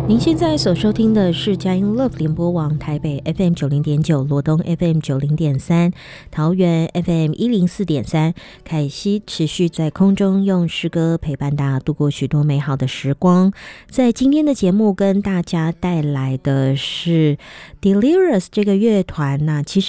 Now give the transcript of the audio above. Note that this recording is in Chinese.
您现在所收听的是佳音 Love 联播网台北 FM 90.9、罗东 FM 90.3、桃园 FM 104.3。凯西持续在空中用诗歌陪伴大家度过许多美好的时光。在今天的节目跟大家带来的是 Delirious 这个乐团其实